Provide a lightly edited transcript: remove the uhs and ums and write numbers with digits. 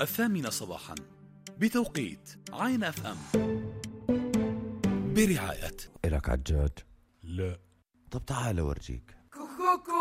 8 صباحا بتوقيت عين اف ام، برعاية. إلك عجاج؟ لا. طب تعال أورجيك.